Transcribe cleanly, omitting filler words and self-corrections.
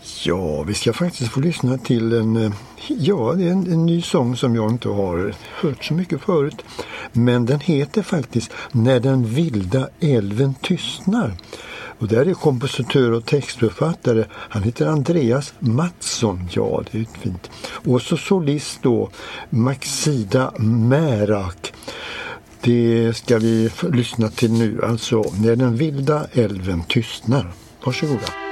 Ja, vi ska faktiskt få lyssna till en ny sång som jag inte har hört så mycket förut. Men den heter faktiskt När den vilda älven tystnar. Och där är kompositör och textförfattare. Han heter Andreas Mattsson. Ja, det är fint. Och så solist då Maxida Märak. Det ska vi lyssna till nu. Alltså När den vilda älven tystnar. Varsågoda.